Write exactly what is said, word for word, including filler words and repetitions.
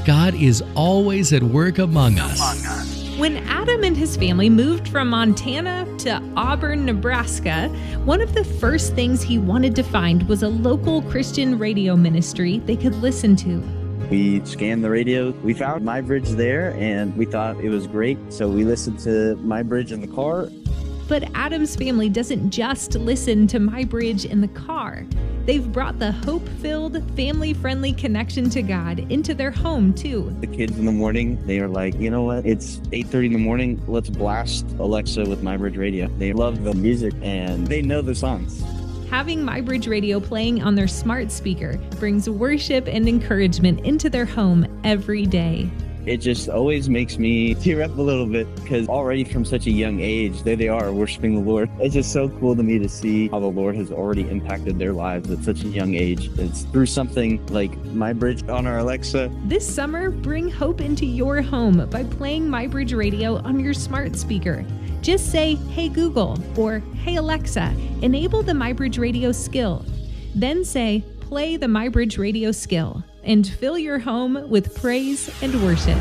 God is always at work among us. When Adam and his family moved from Montana to Auburn, Nebraska, one of the first things he wanted to find was a local Christian radio ministry they could listen to. We scanned the radio. We found My Bridge there, and we thought it was great, so we listened to My Bridge in the car. But Adam's family doesn't just listen to My Bridge in the car. They've brought the hope-filled, family-friendly connection to God into their home, too. The kids in the morning, they are like, you know what? It's eight thirty in the morning. Let's blast Alexa with My Bridge Radio. They love the music, and they know the songs. Having My Bridge Radio playing on their smart speaker brings worship and encouragement into their home every day. It just always makes me tear up a little bit because already from such a young age, there they are worshiping the Lord. It's just so cool to me to see how the Lord has already impacted their lives at such a young age. It's through something like My Bridge on our Alexa. This summer, bring hope into your home by playing My Bridge Radio on your smart speaker. Just say, "Hey Google," or "Hey Alexa," enable the My Bridge Radio skill. Then say, "Play the My Bridge Radio skill," and fill your home with praise and worship.